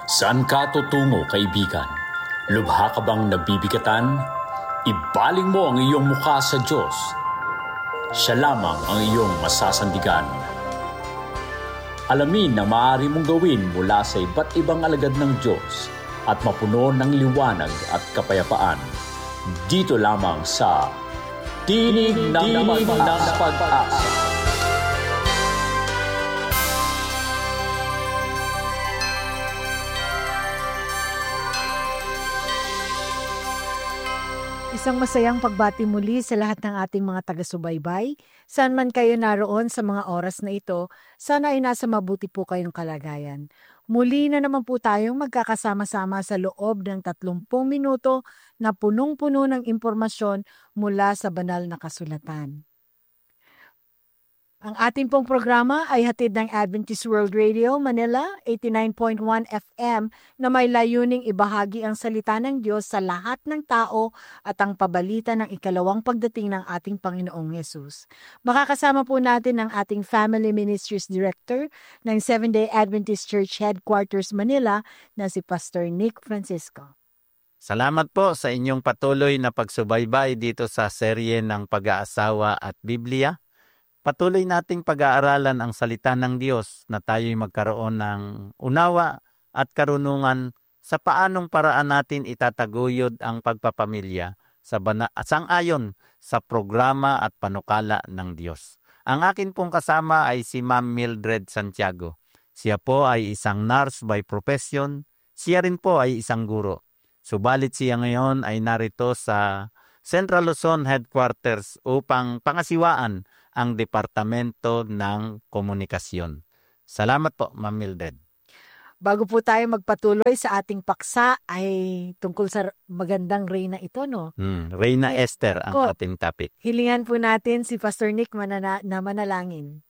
Saan ka tutungo, kaibigan? Lubha ka bang nabibigatan? Ibaling mo ang iyong mukha sa Diyos. Siya lamang ang iyong masasandigan. Alamin na maaari mong gawin mula sa iba't ibang alagad ng Diyos at mapuno ng liwanag at kapayapaan. Dito lamang sa Tinig ng Pag-asa. Isang masayang pagbati muli sa lahat ng ating mga taga-subaybay. Saan man kayo naroon sa mga oras na ito, sana ay nasa mabuti po kayong kalagayan. Muli na naman po tayong magkakasama-sama sa loob ng 30 minuto na punong-puno ng impormasyon mula sa banal na kasulatan. Ang ating pong programa ay hatid ng Adventist World Radio, Manila, 89.1 FM na may layuning ibahagi ang salita ng Diyos sa lahat ng tao at ang pabalita ng ikalawang pagdating ng ating Panginoong Yesus. Makakasama po natin ang ating Family Ministries Director ng Seventh-day Adventist Church Headquarters, Manila na si Pastor Nick Francisco. Salamat po sa inyong patuloy na pagsubaybay dito sa serye ng Pag-aasawa at Biblia. Patuloy nating pag-aaralan ang salita ng Diyos na tayo'y magkaroon ng unawa at karunungan sa paanong paraan natin itataguyod ang pagpapamilya sang-ayon sa programa at panukala ng Diyos. Ang akin pong kasama ay si Ma'am Mildred Santiago. Siya po ay isang nurse by profession. Siya rin po ay isang guro. Subalit siya ngayon ay narito sa Central Luzon Headquarters upang pangasiwaan ang Departamento ng Komunikasyon. Salamat po, Ma'am Mildred. Bago po tayo magpatuloy sa ating paksa ay tungkol sa magandang reyna ito, no? Reyna Esther ang ating topic. Hilingan po natin si Pastor Nick na manalangin.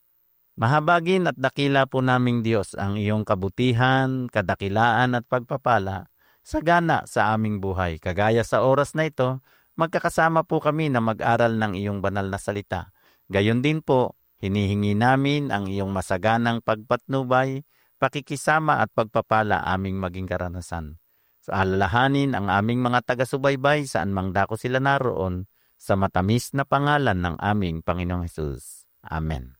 Mahabagin at dakila po naming Diyos ang iyong kabutihan, kadakilaan at pagpapala sagana sa aming buhay. Kagaya sa oras na ito, magkakasama po kami na mag-aral ng iyong banal na salita. Gayon din po, hinihingi namin ang iyong masaganang pagpatnubay, pakikisama at pagpapala aming maging karanasan. So alalahanin ang aming mga taga-subaybay saan mang dako sila naroon sa matamis na pangalan ng aming Panginoong Hesus. Amen.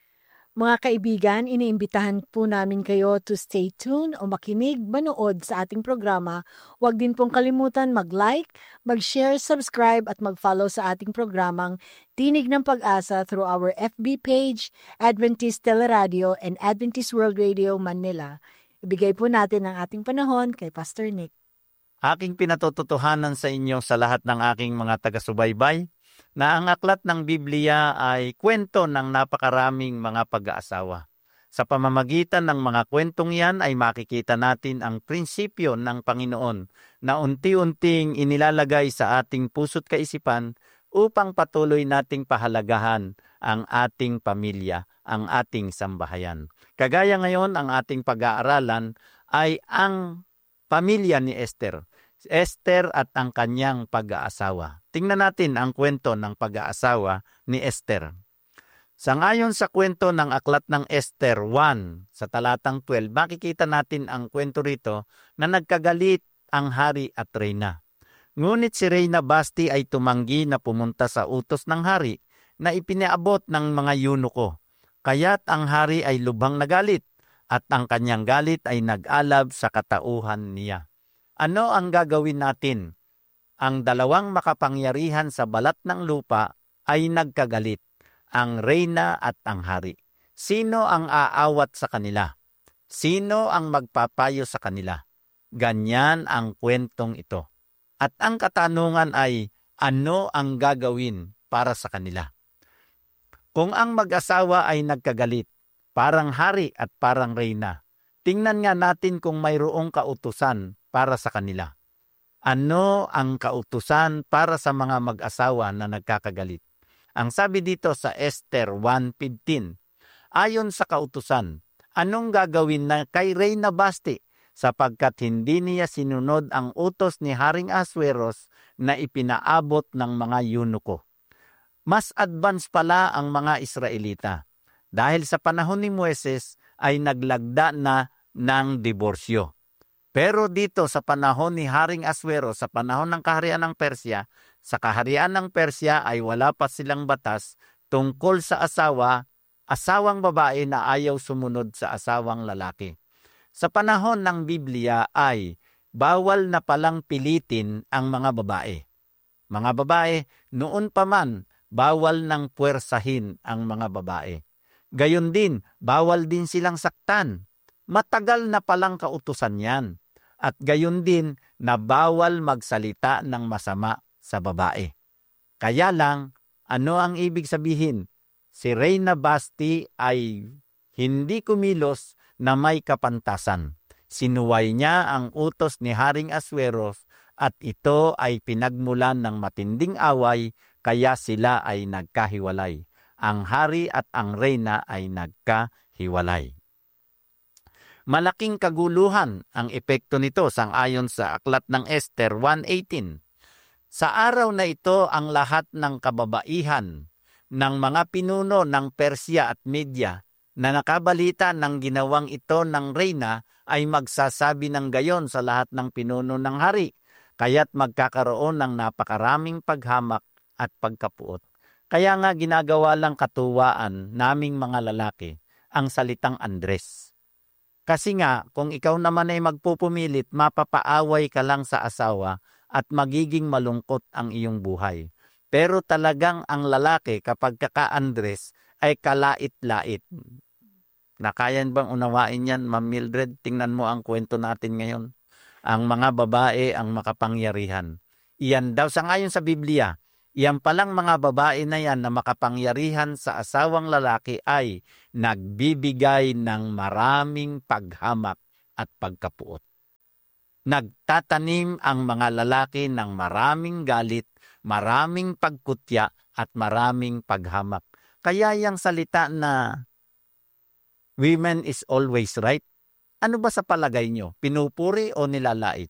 Mga kaibigan, iniimbitahan po namin kayo to stay tuned o makinig, manood sa ating programa. Huwag din pong kalimutan mag-like, mag-share, subscribe at mag-follow sa ating programang Tinig ng Pag-asa through our FB page, Adventist Teleradio and Adventist World Radio Manila. Ibigay po natin ang ating panahon kay Pastor Nick. Aking pinatututuhanan sa inyo sa lahat ng aking mga taga-subaybay na ang aklat ng Biblia ay kwento ng napakaraming mga pag-aasawa. Sa pamamagitan ng mga kwentong yan ay makikita natin ang prinsipyo ng Panginoon na unti-unting inilalagay sa ating puso't kaisipan upang patuloy nating pahalagahan ang ating pamilya, ang ating sambahayan. Kagaya ngayon, ang ating pag-aaralan ay ang pamilya ni Esther. Esther at ang kanyang pag-aasawa. Tingnan natin ang kwento ng pag-aasawa ni Esther. Sangayon sa kwento ng aklat ng Esther 1 sa talatang 12, makikita natin ang kwento rito na nagkagalit ang hari at reyna. Ngunit si Reyna Basti ay tumanggi na pumunta sa utos ng hari na ipinaabot ng mga eunuko. Kaya't ang hari ay lubhang nagalit at ang kanyang galit ay nag-alab sa katauhan niya. Ano ang gagawin natin? Ang dalawang makapangyarihan sa balat ng lupa ay nagkagalit, ang reyna at ang hari. Sino ang aawat sa kanila? Sino ang magpapayo sa kanila? Ganyan ang kwentong ito. At ang katanungan ay, ano ang gagawin para sa kanila? Kung ang mag-asawa ay nagkagalit, parang hari at parang reyna, tingnan nga natin kung mayroong kautusan para sa kanila. Ano ang kautusan para sa mga mag-asawa na nagkakagalit? Ang sabi dito sa Esther 1:15, ayon sa kautusan, anong gagawin na kay Reyna Basti sapagkat hindi niya sinunod ang utos ni Haring Ahasuerus na ipinaabot ng mga eunuko? Mas advance pala ang mga Israelita. Dahil sa panahon ni Moises ay naglagda na ng diborsyo. Pero dito sa panahon ni Haring Aswero, sa panahon ng kaharian ng Persya, sa kaharian ng Persya ay wala pa silang batas tungkol sa asawang babae na ayaw sumunod sa asawang lalaki. Sa panahon ng Biblia ay bawal na palang pilitin ang mga babae. Mga babae, noon pa man, bawal nang puwersahin ang mga babae. Gayon din, bawal din silang saktan. Matagal na palang kautusan yan. At gayon din na bawal magsalita ng masama sa babae. Kaya lang, ano ang ibig sabihin? Si Reyna Basti ay hindi kumilos na may kapantasan. Sinuway niya ang utos ni Haring Asweros at ito ay pinagmulan ng matinding away kaya sila ay nagkahiwalay. Ang hari at ang reyna ay nagkahiwalay. Malaking kaguluhan ang epekto nito sang-ayon sa aklat ng Esther 1:18. Sa araw na ito ang lahat ng kababaihan ng mga pinuno ng Persya at Media na nakabalita ng ginawang ito ng reyna ay magsasabi ng gayon sa lahat ng pinuno ng hari, kaya't magkakaroon ng napakaraming paghamak at pagkapuot. Kaya nga ginagawa lang katuwaan naming mga lalaki ang salitang Andres. Kasi nga, kung ikaw naman ay magpupumilit, mapapaaway ka lang sa asawa at magiging malungkot ang iyong buhay. Pero talagang ang lalaki kapag kaka-Andres ay kalait-lait. Nakayan bang unawain yan, Ma'am Mildred? Tingnan mo ang kwento natin ngayon. Ang mga babae ang makapangyarihan. Iyan daw, sangayon sa Biblia, iyan palang mga babae na yan na makapangyarihan sa asawang lalaki ay nagbibigay ng maraming paghamak at pagkapuot. Nagtatanim ang mga lalaki ng maraming galit, maraming pagkutya at maraming paghamak. Kaya yung salita na women is always right, ano ba sa palagay nyo? Pinupuri o nilalait?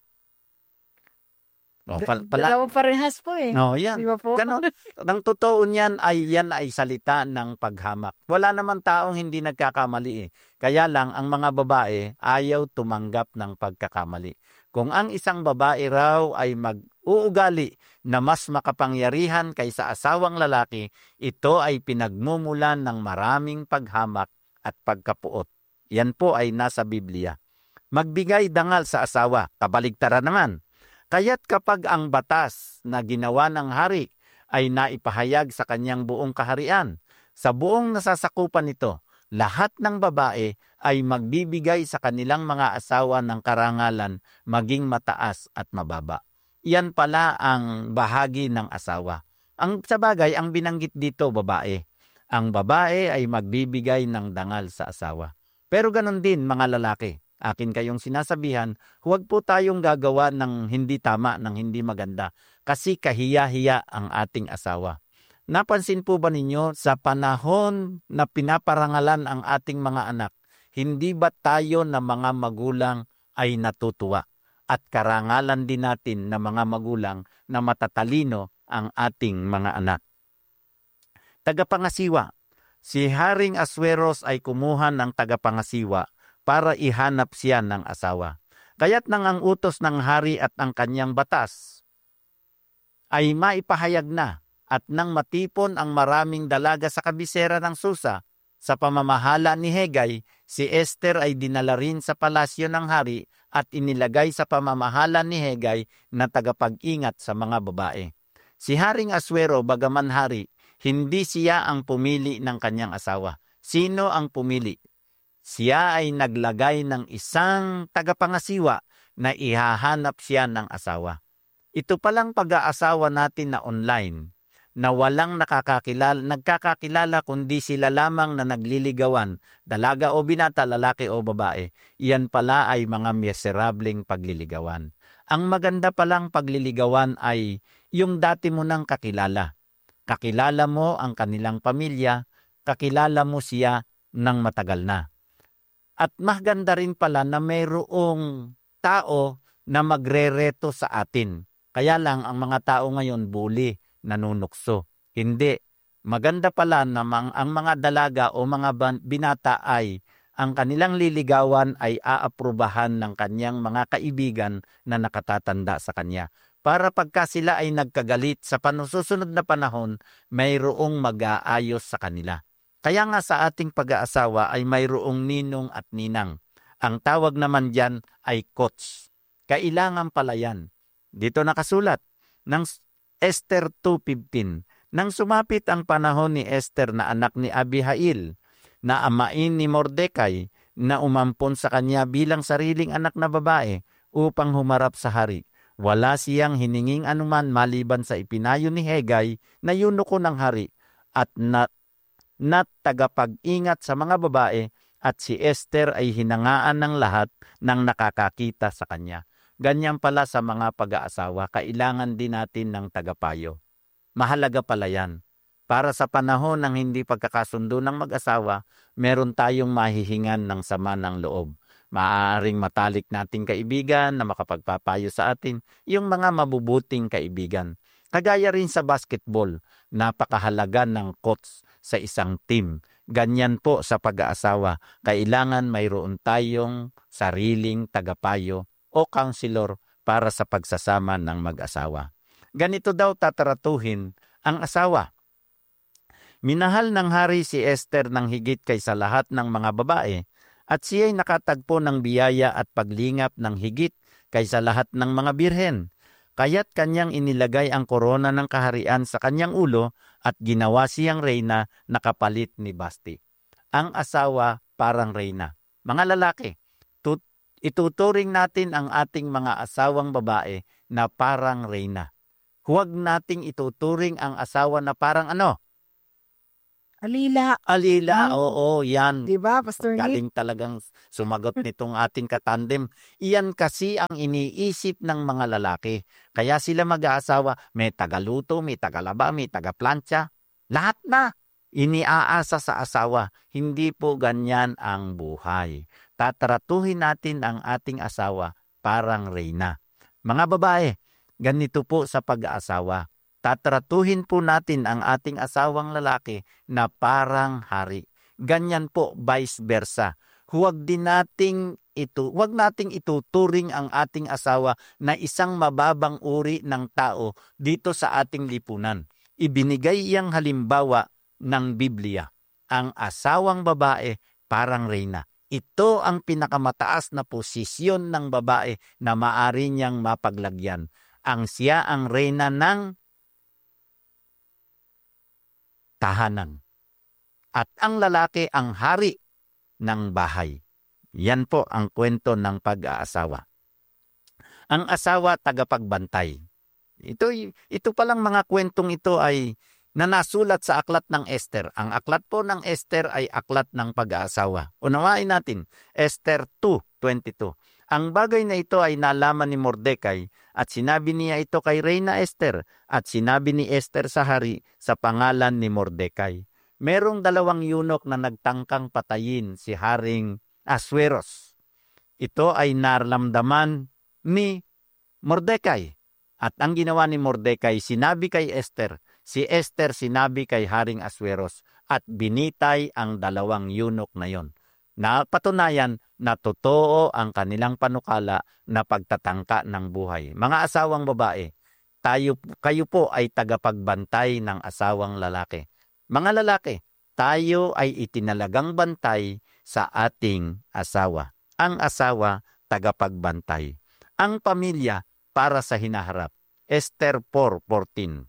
Dalawa parehas po eh. No, yan. Di ba po? Ganon. Ang totoo niyan ay salita ng paghamak. Wala naman taong hindi nagkakamali eh. Kaya lang ang mga babae ayaw tumanggap ng pagkakamali. Kung ang isang babae raw ay mag-uugali na mas makapangyarihan kaysa asawang lalaki, ito ay pinagmumulan ng maraming paghamak at pagkapuot. Yan po ay nasa Biblia. Magbigay dangal sa asawa, kabaligtaran naman. Kaya't kapag ang batas na ginawa ng hari ay naipahayag sa kanyang buong kaharian, sa buong nasasakupan nito, lahat ng babae ay magbibigay sa kanilang mga asawa ng karangalan maging mataas at mababa. Iyan pala ang bahagi ng asawa. Ang sabagay, ang binanggit dito babae. Ang babae ay magbibigay ng dangal sa asawa. Pero ganon din mga lalaki. Akin kayong sinasabihan, huwag po tayong gagawa ng hindi tama, ng hindi maganda, kasi kahiya-hiya ang ating asawa. Napansin po ba ninyo sa panahon na pinaparangalan ang ating mga anak, hindi ba tayo na mga magulang ay natutuwa? At karangalan din natin na mga magulang na matatalino ang ating mga anak. Tagapangasiwa. Si Haring Asweros ay kumuha ng tagapangasiwa para ihanap siya ng asawa. Kaya't nang ang utos ng hari at ang kanyang batas ay maipahayag na at nang matipon ang maraming dalaga sa kabisera ng Susa, sa pamamahala ni Hegay, si Esther ay dinala rin sa palasyo ng hari at inilagay sa pamamahala ni Hegay na tagapag-ingat sa mga babae. Si Haring Aswero, bagaman hari, hindi siya ang pumili ng kanyang asawa. Sino ang pumili? Siya ay naglagay ng isang tagapangasiwa na ihahanap siya ng asawa. Ito palang pag-aasawa natin na online, na walang nagkakakilala kundi sila lamang na nagliligawan, dalaga o binata, lalaki o babae. Iyan pala ay mga miserableng pagliligawan. Ang maganda palang pagliligawan ay yung dati mo nang kakilala. Kakilala mo ang kanilang pamilya, kakilala mo siya ng matagal na. At maganda rin pala na mayroong tao na magrereto sa atin. Kaya lang ang mga tao ngayon bully, nanunukso. Hindi. Maganda pala na ang mga dalaga o mga binata ay ang kanilang liligawan ay aaprubahan ng kanyang mga kaibigan na nakatatanda sa kanya. Para pagka sila ay nagkagalit sa susunod na panahon, mayroong mag-aayos sa kanila. Kaya nga sa ating pag-aasawa ay mayroong ninong at ninang. Ang tawag naman diyan ay kots. Kailangan pala yan. Dito nakasulat ng Esther 2:15. Nang sumapit ang panahon ni Esther na anak ni Abihail, na amain ni Mordecai, na umampon sa kanya bilang sariling anak na babae upang humarap sa hari. Wala siyang hininging anuman maliban sa ipinayo ni Hegay na eunuko ng hari at na tagapag-ingat sa mga babae, at si Esther ay hinangaan ng lahat ng nakakakita sa kanya. Ganyan pala sa mga pag-aasawa, kailangan din natin ng tagapayo. Mahalaga pala yan. Para sa panahon ng hindi pagkakasundo ng mag-asawa, meron tayong mahihingan ng sama ng loob. Maaaring matalik nating kaibigan na makapagpapayo sa atin, yung mga mabubuting kaibigan. Kagaya rin sa basketball, napakahalaga ng coach sa isang team. Ganyan po sa pag-aasawa, kailangan mayroon tayong sariling tagapayo o counselor para sa pagsasama ng mag-asawa. Ganito daw tataratuhin ang asawa. Minahal ng hari si Esther ng higit kaysa lahat ng mga babae, at siya'y nakatagpo ng biyaya at paglingap ng higit kaysa lahat ng mga birhen. Kaya't kanyang inilagay ang korona ng kaharian sa kanyang ulo at ginawa siyang reyna na kapalit ni Basti. Ang asawa parang reyna. Mga lalaki, ituturing natin ang ating mga asawang babae na parang reyna. Huwag nating ituturing ang asawa na parang ano? Alila. Alila, oo, yan. Diba, Pastor Nick? Galing talagang sumagot nitong ating katandem. Iyan kasi ang iniisip ng mga lalaki. Kaya sila mag-aasawa, may tagaluto, may tagalaba, may tagaplantsa. Lahat na iniaasa sa asawa. Hindi po ganyan ang buhay. Tataratuhin natin ang ating asawa parang reyna. Mga babae, ganito po sa pag-aasawa. Tatratuhin po natin ang ating asawang lalaki na parang hari. Ganyan po, vice versa. Huwag nating ituturing ang ating asawa na isang mababang uri ng tao dito sa ating lipunan. Ibinigay iyang halimbawa ng Biblia. Ang asawang babae parang reyna. Ito ang pinakamataas na posisyon ng babae na maari niyang mapaglagyan. Siya ang reyna ng tahanan. At ang lalaki ang hari ng bahay. Yan po ang kwento ng pag-aasawa. Ang asawa tagapagbantay. Ito palang mga kwentong ito ay nanasulat sa aklat ng Esther. Ang aklat po ng Esther ay aklat ng pag-aasawa. Unawain natin, Esther 2:22. Ang bagay na ito ay nalaman ni Mordecai at sinabi niya ito kay Reyna Esther at sinabi ni Esther sa hari sa pangalan ni Mordecai. Merong 2 yunok na nagtangkang patayin si Haring Asweros. Ito ay naramdaman ni Mordecai. At ang ginawa ni Mordecai, sinabi kay Esther, si Esther sinabi kay Haring Asweros at binitay ang 2 yunok na yon. Napatunayan na totoo ang kanilang panukala na pagtatangka ng buhay. Mga asawang babae, kayo po ay tagapagbantay ng asawang lalaki. Mga lalaki, tayo ay itinalagang bantay sa ating asawa. Ang asawa, tagapagbantay. Ang pamilya, para sa hinaharap. Esther 4:14.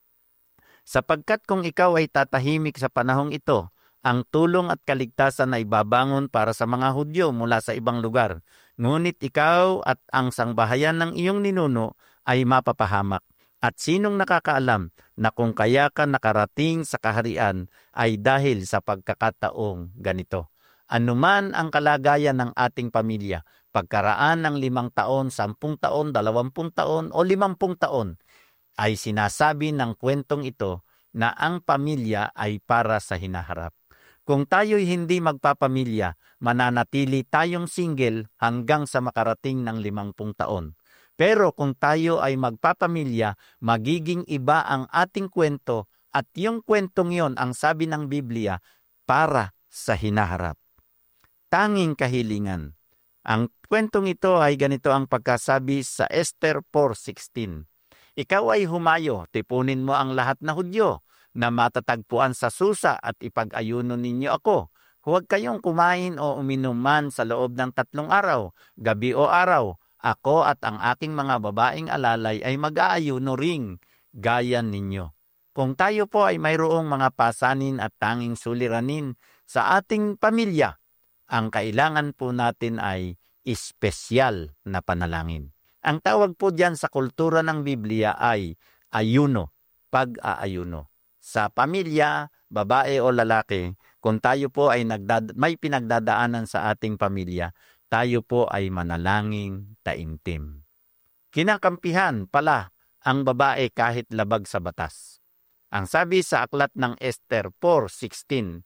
Sapagkat kung ikaw ay tatahimik sa panahong ito, ang tulong at kaligtasan ay babangon para sa mga Hudyo mula sa ibang lugar. Ngunit ikaw at ang sangbahayan ng iyong ninuno ay mapapahamak. At sinong nakakaalam na kung kaya ka nakarating sa kaharian ay dahil sa pagkakataong ganito. Anuman ang kalagayan ng ating pamilya, pagkaraan ng 5 taon, 10 taon, 20 taon o 50 taon, ay sinasabi ng kwentong ito na ang pamilya ay para sa hinaharap. Kung tayo'y hindi magpapamilya, mananatili tayong single hanggang sa makarating ng 50 taon. Pero kung tayo ay magpapamilya, magiging iba ang ating kwento at yung kwentong yon ang sabi ng Biblia para sa hinaharap. tanging kahilingan. Ang kwentong ito ay ganito ang pagkasabi sa Esther 4:16. Ikaw ay humayo, tipunin mo ang lahat na Hudyo na matatagpuan sa Susa at ipag-ayuno ninyo ako. Huwag kayong kumain o uminom man sa loob ng 3 araw, gabi o araw. Ako at ang aking mga babaeng alalay ay mag-aayuno ring gaya ninyo. Kung tayo po ay mayroong mga pasanin at tanging suliranin sa ating pamilya, ang kailangan po natin ay espesyal na panalangin. Ang tawag po diyan sa kultura ng Biblia ay ayuno, pag-aayuno. Sa pamilya, babae o lalaki, kung tayo po ay may pinagdadaanan sa ating pamilya, tayo po ay manalangin taimtim. Kinakampihan pala ang babae kahit labag sa batas. Ang sabi sa aklat ng Esther 4:16,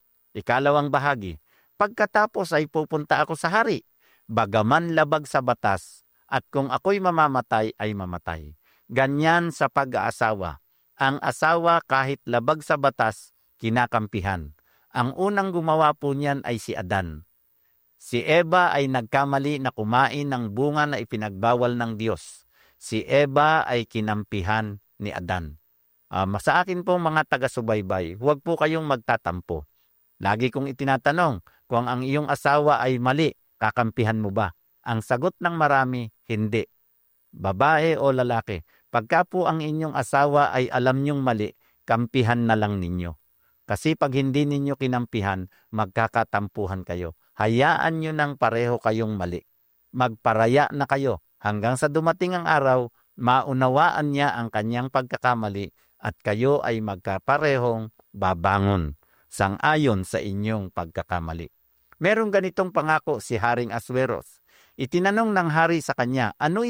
2 bahagi, pagkatapos ay pupunta ako sa hari, bagaman labag sa batas, at kung ako'y mamamatay ay mamatay. Ganyan sa pag-aasawa. Ang asawa kahit labag sa batas, kinakampihan. Ang unang gumawa po niyan ay si Adan. Si Eva ay nagkamali na kumain ng bunga na ipinagbawal ng Diyos. Si Eva ay kinampihan ni Adan. Sa akin po mga taga-subaybay, huwag po kayong magtatampo. Lagi kong itinatanong, kung ang iyong asawa ay mali, kakampihan mo ba? Ang sagot ng marami, hindi. Babae o lalaki, pagka po ang inyong asawa ay alam niyong mali, kampihan na lang ninyo. Kasi pag hindi ninyo kinampihan, magkakatampuhan kayo. Hayaan nyo nang pareho kayong mali. Magparaya na kayo hanggang sa dumating ang araw, maunawaan niya ang kanyang pagkakamali at kayo ay magkaparehong babangon sang-ayon sa inyong pagkakamali. Merong ganitong pangako si Haring Asweros. Itinanong ng hari sa kanya, ano